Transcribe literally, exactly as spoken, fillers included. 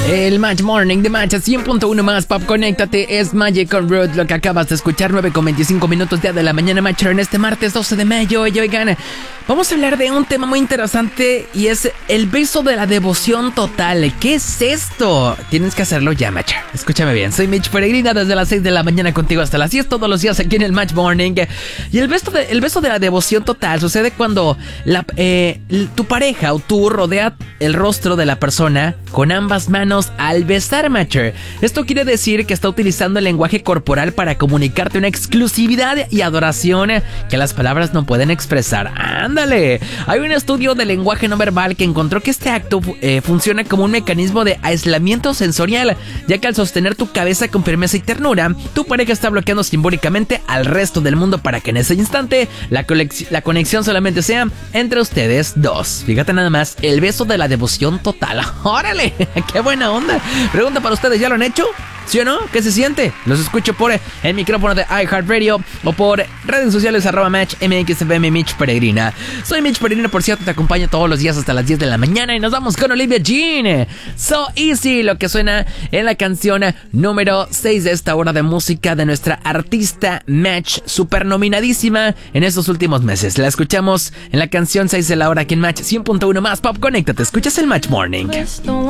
El Match Morning de Match cien punto uno más Pop, conéctate, es Magic on Road, lo que acabas de escuchar, nueve con veinticinco minutos día de la mañana, Matcher, en este martes doce de mayo. Y oigan, vamos a hablar de un tema muy interesante y es el beso de la devoción total. ¿Qué es esto? Tienes que hacerlo ya, Matcher. Escúchame bien, soy Mitch Peregrina desde las seis de la mañana contigo hasta las diez todos los días aquí en el Match Morning. Y el beso de, el beso de la devoción total sucede cuando la, eh, tu pareja o tú rodea el rostro de la persona con ambas manos al besar, Matcher. Esto quiere decir que está utilizando el lenguaje corporal para comunicarte una exclusividad y adoración que las palabras no pueden expresar. ¡Ándale! Hay un estudio de lenguaje no verbal que encontró que este acto eh, funciona como un mecanismo de aislamiento sensorial, ya que al sostener tu cabeza con firmeza y ternura, tu pareja está bloqueando simbólicamente al resto del mundo para que en ese instante la, la conexión solamente sea entre ustedes dos. Fíjate nada más, el beso de la devoción total. ¡Órale! ¡Qué buena onda! Pregunta para ustedes, ¿ya lo han hecho? ¿Sí o no? ¿Qué se siente? Los escucho por el micrófono de iHeartRadio o por redes sociales arroba Match M X F M Mitch Peregrina. Soy Mitch Peregrina, por cierto, te acompaño todos los días hasta las diez de la mañana y nos vamos con Olivia Jean. So Easy, lo que suena en la canción número seis de esta hora de música de nuestra artista Match, super nominadísima en estos últimos meses. La escuchamos en la canción seis de la hora aquí en Match cien punto uno más Pop, conéctate, escuchas el Match Morning.